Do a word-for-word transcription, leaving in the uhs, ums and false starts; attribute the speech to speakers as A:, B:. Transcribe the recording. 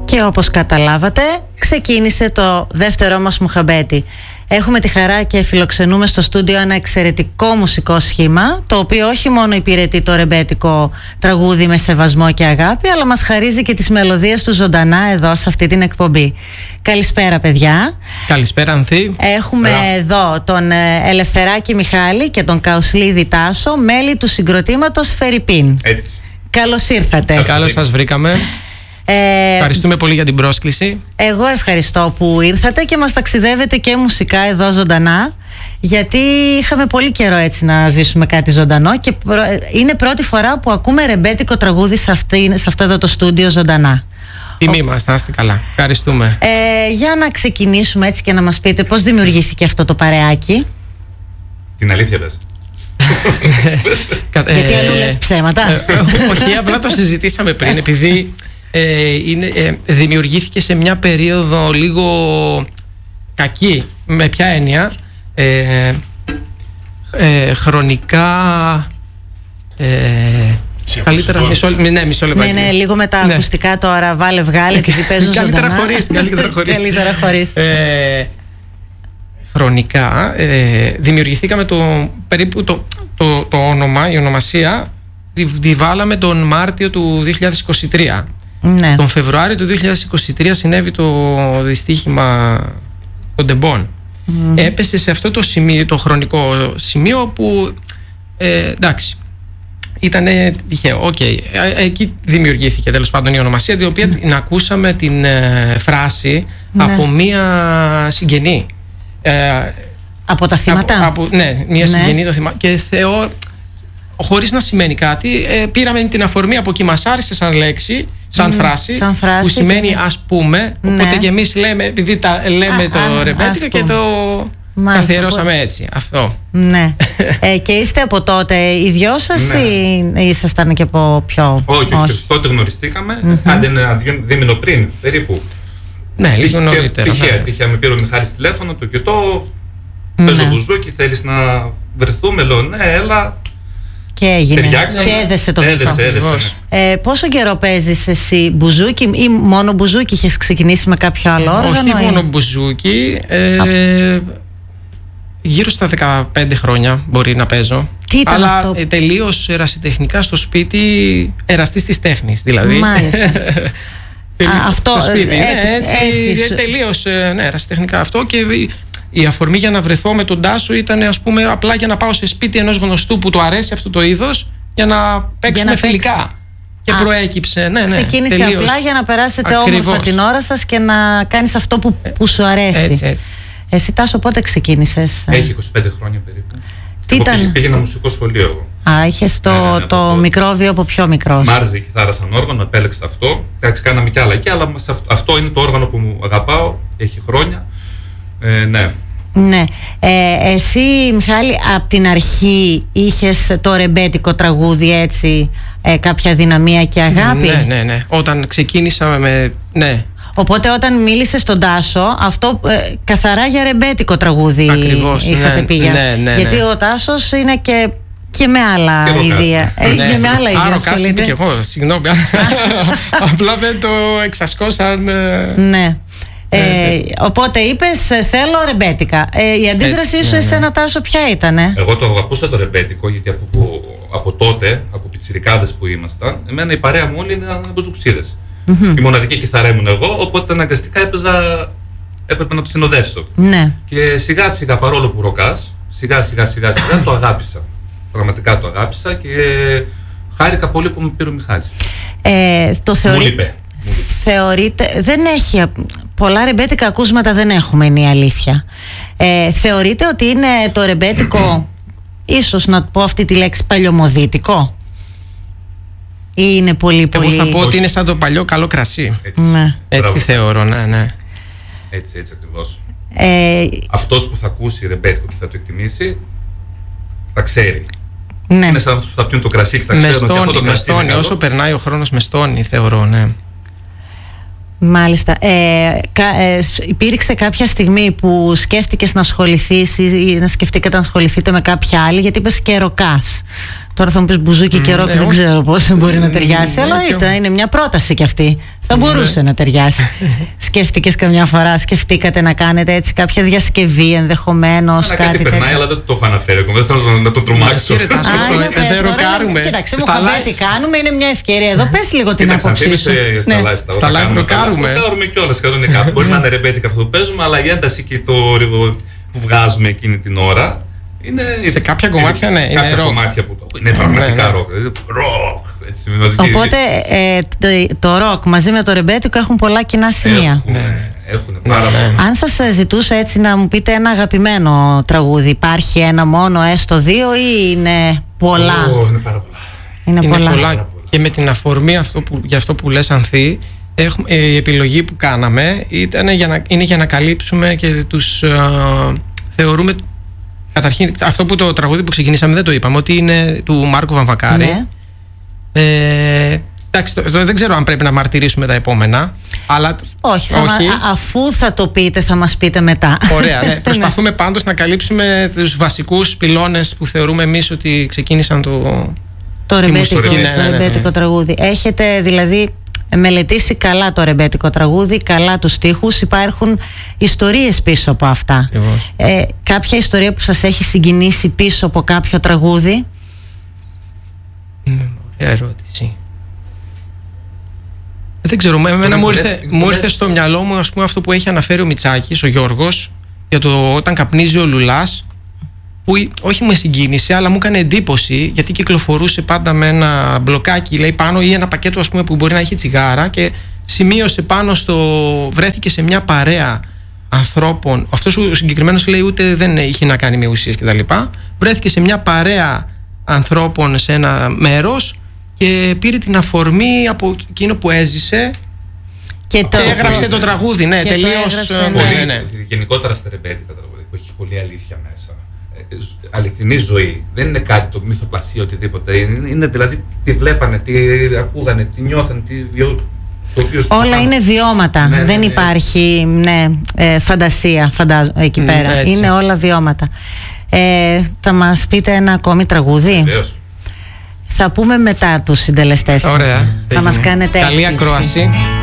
A: Και όπως καταλάβατε, ξεκίνησε το δεύτερό μας Μουχαμπέτη. Έχουμε τη χαρά και φιλοξενούμε στο στούντιο ένα εξαιρετικό μουσικό σχήμα, το οποίο όχι μόνο υπηρετεί το ρεμπέτικο τραγούδι με σεβασμό και αγάπη, αλλά μας χαρίζει και τις μελωδίες του ζωντανά εδώ σε αυτή την εκπομπή. Καλησπέρα, παιδιά.
B: Καλησπέρα, Ανθή.
A: Έχουμε yeah. εδώ τον Ελευθεράκη Μιχάλη και τον Καουσλίδη Τάσο, μέλη του συγκροτήματος Φερρυπίν.
C: Έτσι.
A: Καλώς ήρθατε.
B: Καλώς σας βρήκαμε. Ε, Ευχαριστούμε πολύ για την πρόσκληση.
A: Εγώ ευχαριστώ που ήρθατε και μας ταξιδεύετε και μουσικά εδώ ζωντανά, γιατί είχαμε πολύ καιρό έτσι να ζήσουμε κάτι ζωντανό και προ... είναι πρώτη φορά που ακούμε ρεμπέτικο τραγούδι σε, αυτή, σε αυτό εδώ το στούντιο ζωντανά.
B: Τιμή μας, να είστε καλά. Ευχαριστούμε.
A: ε, Για να ξεκινήσουμε έτσι και να μας πείτε πώς δημιουργήθηκε αυτό το παρεάκι.
C: Την αλήθεια πες.
A: Γιατί αλλού λες ψέματα.
B: Όχι, απλά το συζητήσαμε πριν, επειδή Ε, είναι, ε, δημιουργήθηκε σε μια περίοδο λίγο κακή. Με ποια έννοια? ε, ε, χρονικά ε, καλύτερα μισό, ναι, μισό λεπτό.
A: Ναι, ναι, λίγο με τα ναι. ακουστικά τώρα. Βάλε βγάλε και παίζουν
B: καλύτερα χωρίς, καλύτερα χωρίς.
A: Καλύτερα χωρίς.
B: ε, Χρονικά ε, δημιουργηθήκαμε το, περίπου το, το, το όνομα, η ονομασία τη, τη βάλαμε τον Μάρτιο του δύο χιλιάδες είκοσι τρία.
A: Ναι.
B: Τον Φεβρουάριο του δύο χιλιάδες είκοσι τρία συνέβη το δυστύχημα των Ντεμπών. Mm. Έπεσε σε αυτό το σημείο, το χρονικό σημείο που ε, εντάξει, ήταν τυχαίο. Okay. Ε, εκεί δημιουργήθηκε τέλος πάντων η ονομασία, την οποία mm. την ακούσαμε την ε, φράση ναι. από μία συγγενή. Ε,
A: από τα θύματα.
B: Από, από, ναι, μία ναι. συγγενή το θύμα. Και θεω, χωρίς να σημαίνει κάτι, ε, πήραμε την αφορμή από εκεί, μας άρεσε σαν λέξη, σαν, mm, φράση,
A: σαν φράση,
B: που σημαίνει
A: και...
B: ας πούμε, ναι. οπότε και εμείς λέμε, επειδή τα, λέμε α, το α, ρεμπέτικο και το μάλιστα, καθιερώσαμε από... έτσι, αυτό.
A: Ναι. ε, και είστε από τότε οι δυο σας ναι. ή ήσασταν και από πιο...
C: Όχι, όχι. τότε γνωριστήκαμε, mm-hmm. άντε ένα δίμηνο πριν, περίπου.
B: Ναι, λίγο νωρίτερα.
C: Τυχαία, ναι. τυχαία με πήρε ο Μιχάλης τηλέφωνο, το κοιτώ,
A: ναι.
C: παίζω μπουζούκι, θέλεις να βρεθούμε, λέω ναι, έλα.
A: Και έγινε.
C: Ταιριάξαμε.
A: Και έδεσε το
C: έδεσε,
A: βήμα.
C: έδεσε.
A: Ε, πόσο καιρό παίζεις εσύ μπουζούκι ή μόνο μπουζούκι, είχες ξεκινήσει με κάποιο άλλο όργανο?
B: Όχι, ή... μόνο μπουζούκι. Ε, γύρω στα δεκαπέντε χρόνια μπορεί να παίζω.
A: Τι ήταν
B: αλλά
A: αυτό?
B: Ε, τελείως ερασιτεχνικά στο σπίτι, εραστής της τέχνης δηλαδή.
A: Μάλιστα. Α, αυτό,
B: στο σπίτι.
A: Έτσι,
B: ναι, έτσι,
A: έτσι,
B: έτσι τελείως ναι, ερασιτεχνικά αυτό. Και η αφορμή για να βρεθώ με τον Τάσο ήταν, ας πούμε, απλά για να πάω σε σπίτι ενός γνωστού που του αρέσει αυτό το είδος, για να παίξουμε για να φιλικά. Παίξει. Και α, προέκυψε. Ναι, ναι,
A: ξεκίνησε
B: τελείως. Απλά
A: για να περάσετε
B: ακριβώς.
A: όμορφα την ώρα σας και να κάνεις αυτό που, που σου αρέσει.
B: Έτσι, έτσι.
A: Εσύ, Τάσο, πότε ξεκίνησες?
C: Έχει είκοσι πέντε χρόνια περίπου.
A: Τι
C: εγώ
A: ήταν?
C: Πήγαινα μουσικό σχολείο εγώ.
A: Α, είχες το, ναι, ναι, ναι, το, το μικρόβιο από πιο μικρός.
C: Μ' άρεσε η κιθάρα σαν όργανο, επέλεξα αυτό. Εντάξει, κάναμε κι άλλα εκεί, αλλά αυτό είναι το όργανο που μου αγαπάω, έχει χρόνια. Ε, ναι.
A: Ναι. Ε, εσύ, Μιχάλη, από την αρχή είχες το ρεμπέτικο τραγούδι έτσι, ε, κάποια δυναμία και αγάπη?
B: Ναι, ναι, ναι. Όταν ξεκίνησα με... Ναι.
A: Οπότε όταν μίλησες στον Τάσο, αυτό ε, καθαρά για ρεμπέτικο τραγούδι
B: ακριβώς,
A: είχατε
B: ναι,
A: πει.
B: Ναι, ναι, ναι.
A: Γιατί ο Τάσος είναι και, και με άλλα ίδια.
B: Ε, ναι.
A: Και με άλλα ίδια.
B: Άρα κάση είμαι και εγώ, συγγνώμη. Απλά δεν το εξασκώ σαν...
A: Ναι. Ε, οπότε είπες θέλω ρεμπέτικα. ε, Η αντίδρασή
B: έτσι,
A: σου
B: ναι,
A: εσένα,
B: ναι.
A: Τάσο, ποια ήτανε?
C: Εγώ το αγαπούσα το ρεμπέτικο, γιατί από, από, από τότε, από πιτσιρικάδες που ήμασταν, εμένα η παρέα μου όλοι είναι μπουζουξίδες. Mm-hmm. Η μοναδική κιθάρα ήμουν εγώ, οπότε αναγκαστικά έπαιζα, έπρεπε να το συνοδεύσω.
A: Ναι.
C: Και σιγά σιγά, παρόλο που ροκάς, σιγά σιγά σιγά σιγά το αγάπησα. Πραγματικά το αγάπησα και χάρηκα πολύ που με πήρε ο Μιχάλης.
A: ε, Το θεωρεί...
C: Μου λείπε.
A: Θεωρείτε, δεν έχει πολλά ρεμπέτικα ακούσματα, δεν έχουμε, είναι η αλήθεια. ε, Θεωρείτε ότι είναι το ρεμπέτικο ίσως να πω αυτή τη λέξη παλιωμοδίτικο, ή είναι πολύ πολύ...
B: Εγώ θα πω ότι είναι σαν το παλιό καλό κρασί.
C: Έτσι,
A: ναι.
B: Έτσι θεωρώ, ναι, ναι.
C: Έτσι, έτσι ακριβώς.
A: ε,
C: Αυτός που θα ακούσει ρεμπέτικο και θα το εκτιμήσει, θα ξέρει.
A: Ναι.
C: Είναι σαν αυτούς που θα πιούν το κρασί και θα ξέρουν ότι αυτό το κρασί είναι καλό.
B: Όσο περνάει ο χρόνος με στόνι, θεωρώ, ναι.
A: Μάλιστα. Ε, κα, ε, υπήρξε κάποια στιγμή που σκέφτηκες να ασχοληθείς ή να σκεφτήκατε να ασχοληθείτε με κάποια άλλη, γιατί είπες και ροκάς. Τώρα θα μου πεις μπουζούκι και ροκ,
B: ναι,
A: δεν
B: όχι.
A: ξέρω πώς μπορεί να ταιριάσει,
B: ναι,
A: αλλά
B: και
A: ήταν, είναι μια πρόταση κι αυτή. Θα
B: Ναι.
A: μπορούσε να ταιριάσει. Σκέφτηκες καμιά φορά, σκεφτήκατε να κάνετε έτσι κάποια διασκευή ενδεχομένως,
C: Να
A: κάτι
C: κάτι περνάει,
A: τέτοιο?
C: αλλά δεν το έχω αναφέρει ακόμα. Δεν θέλω να- να το τρομάξω.
B: Κύριε Τάσο,
A: Α,
B: το-
A: για
B: ε,
A: πες
B: δεν
A: τώρα,
B: ροκάρουμε.
A: Κοίταξε, μου
B: Στα
A: χαμπέτη
B: live-
A: κάνουμε, είναι μια ευκαιρία. Εδώ πες λίγο την
C: Κοίταξε, αν
A: άποψή σου.
C: θύμισε στα
A: Ναι.
C: live.
B: Στα live ροκάρουμε.
C: Ροκάρουμε κιόλας κανονικά. Μπορεί να είναι ρεμπέτικα αυτό που παίζουμε, αλλά η ένταση και το ριβο- που βγάζουμε εκείνη την ώρα είναι.
B: Σε κάποια κομμάτια, ναι, είναι
C: Κάποια
B: ροκ.
C: κομμάτια που. Είναι πραγματικά
B: ναι.
C: ροκ. Δηλαδή, ροκ. έτσι, με μαζική-
A: Οπότε ε, το, το ροκ μαζί με το ρεμπέτικο έχουν πολλά κοινά σημεία.
C: Έχουν,
B: Ναι.
C: έχουν πάρα
B: Ναι, ναι.
C: πολλά.
A: Αν σας ε, ζητούσα έτσι να μου πείτε ένα αγαπημένο τραγούδι, υπάρχει ένα μόνο, έστω δύο, ή είναι πολλά?
C: Ω, είναι πάρα πολλά.
A: Είναι,
B: Είναι
A: πολλά.
B: πολλά. Και με την αφορμή αυτό που, για αυτό που λες, Ανθή, έχουμε, ε, η επιλογή που κάναμε ήταν για να, είναι για να καλύψουμε και τους ε, θεωρούμε. Καταρχήν, αυτό που το τραγούδι που ξεκινήσαμε δεν το είπαμε, ότι είναι του Μάρκου Βαμβακάρη.
A: Ναι.
B: Ε, εντάξει, το- το- δεν ξέρω αν πρέπει να μαρτυρήσουμε τα επόμενα, αλλά.
A: Όχι, θα μα- α- αφού θα το πείτε θα μας πείτε μετά.
B: Ωραία, ναι. Προσπαθούμε πάντως να καλύψουμε τους βασικούς πυλώνες που θεωρούμε εμείς ότι ξεκίνησαν το.
A: Το ρεμπέτικο,
C: μουσική, ναι,
A: το
B: ναι, ναι.
A: ρεμπέτικο τραγούδι. Έχετε δηλαδή μελετήσει καλά το ρεμπέτικο τραγούδι, καλά τους στίχους, υπάρχουν ιστορίες πίσω από αυτά.
B: Ακριβώς.
A: Ε, κάποια ιστορία που σας έχει συγκινήσει πίσω από κάποιο τραγούδι?
B: Ωραία ερώτηση. Δεν ξέρω, με- εμένα
C: Το
B: μου
C: λες-
B: ήρθε,
C: το
B: μου
C: λες-
B: ήρθε στο μυαλό μου, ας πούμε, αυτό που έχει αναφέρει ο Μιτσάκης, ο Γιώργος, για το όταν καπνίζει ο Λουλάς, που ή- όχι με συγκίνησε, αλλά μου έκανε εντύπωση, γιατί κυκλοφορούσε πάντα με ένα μπλοκάκι, λέει, πάνω, ή ένα πακέτο, ας πούμε, που μπορεί να έχει τσιγάρα, και σημείωσε πάνω στο. Βρέθηκε σε μια παρέα ανθρώπων. Αυτός ο συγκεκριμένος, λέει, ούτε δεν είχε να κάνει με ουσίες κτλ. Βρέθηκε σε μια παρέα ανθρώπων σε ένα μέρος και πήρε την αφορμή από εκείνο που έζησε
A: Και, το,
B: και έγραψε το τραγούδι. Ναι,
A: και το
B: τελείως.
A: έγραψε,
B: ε,
A: ναι.
B: ναι,
C: Πολύ,
B: ναι, ναι.
C: γενικότερα στα ρεμπέτικα τραγούδια που έχει πολύ αλήθεια μέσα. Ε, ζ- αληθινή ζωή. Δεν είναι κάτι το μυθοπλασία οτιδήποτε. Είναι, είναι δηλαδή τι βλέπανε, τι ακούγανε, τι νιώθανε, τι βιο... το οποίο σου
A: όλα
C: κάνανε.
A: είναι βιώματα.
C: Ναι, ναι,
A: Δεν
C: ναι.
A: υπάρχει ναι, ε, φαντασία φαντάζω, εκεί
B: Μ,
A: πέρα.
B: έτσι.
A: Είναι όλα βιώματα. Ε, θα μας πείτε ένα ακόμη τραγούδι?
C: Βεβαίως.
A: Θα πούμε μετά τους συντελεστές.
B: Ωραία.
A: Θα μας
B: έγινε.
A: κάνετε
B: Καλή
A: έκπληξη.
B: ακρόαση.